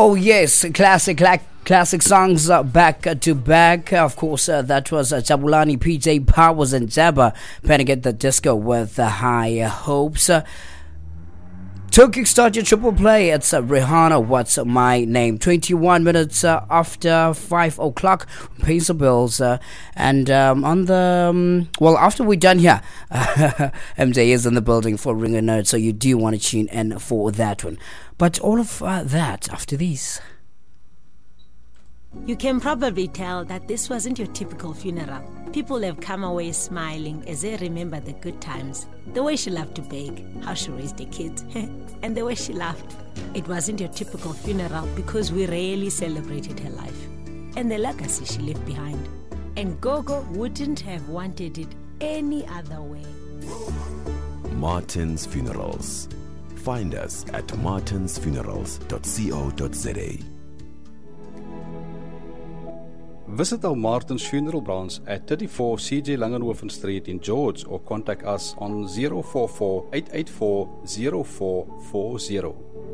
Oh yes, classic songs back to back. Of course, that was Jabulani, PJ Powers, and Jabba Panic at the Disco with High Hopes. To kickstart your triple play, it's Rihanna, What's My Name? 21 minutes after 5 o'clock, paying some bills. And on the, after we're done here, MJ is in the building for Ring a Nerd, so you do want to tune in for that one. But all of that after these. You can probably tell that this wasn't your typical funeral. People have come away smiling as they remember the good times. The way she loved to bake, how she raised her kids, and the way she laughed. It wasn't your typical funeral because we rarely celebrated her life and the legacy she left behind. And Gogo wouldn't have wanted it any other way. Martin's Funerals. Find us at martinsfunerals.co.za. Visit our Martin's Funeral branch at 34 CJ Langenhoven Street in George or contact us on 044 884 0440.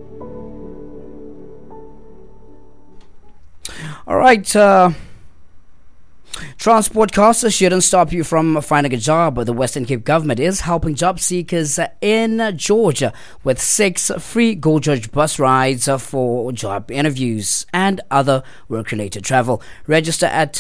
All right, transport costs shouldn't stop you from finding a job. The Western Cape government is helping job seekers in Georgia with 6 free Go George bus rides for job interviews and other work-related travel. Register at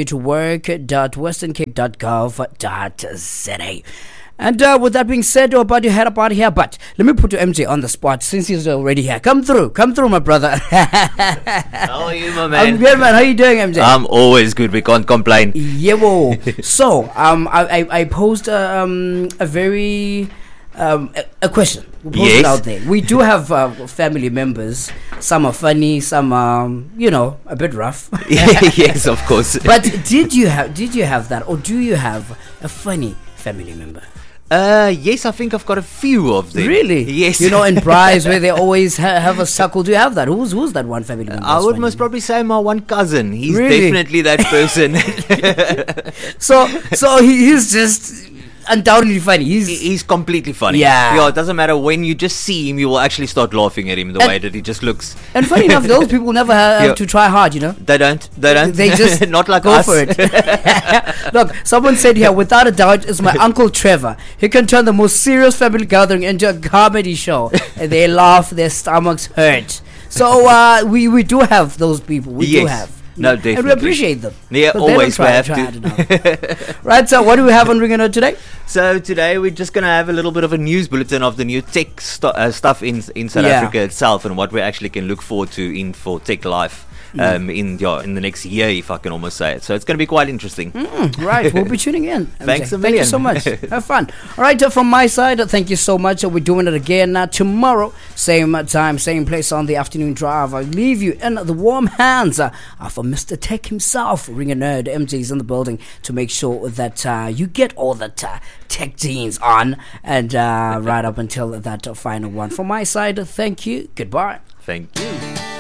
gettingyoutowork.westerncape.gov.za. And with that being said, we're about to head up out of here. But let me put MJ on the spot since he's already here. Come through, my brother. How are you, my man? I'm good, man. How you doing, MJ? I'm always good. We can't complain. Yeah, whoa. So, I posed a very a question. We posed it out there. We do have family members. Some are funny. Some are, a bit rough. Yes, of course. But did you have that, or do you have a funny family member? Yes, I think I've got a few of them. Really? Yes. In Bryce where they always have a suckle. Do you have that? Who's that one family member? I would most probably say my one cousin. He's Really? definitely that person. So he's just undoubtedly funny. He's completely funny. Yeah. It doesn't matter when you just see him, you will actually start laughing at him the way that he just looks. And funny enough, those people never have to try hard, They don't. They just not like go us. for it. Look, someone said here, without a doubt, it's my Uncle Trevor. He can turn the most serious family gathering into a comedy show. And they laugh, their stomachs hurt. So we do have those people. We do have. No, definitely. And we appreciate them. Yeah, always we have to. Right, so what do we have on Ring a Nerd today? So today we're just going to have a little bit of a news bulletin of the new tech stuff in South Africa itself and what we actually can look forward to for tech life. In the next year, if I can almost say it. So it's going to be quite interesting. Right, we'll be tuning in. Thanks a Thank million. you so much. Have fun. All right, from my side, thank you so much. We're doing it again tomorrow. Same time, same place on the afternoon drive. I leave you in the warm hands of Mr. Tech himself. Ring a Nerd. MJ's in the building to make sure that you get all that tech genes on and right up until that final one. From my side, thank you. Goodbye. Thank you.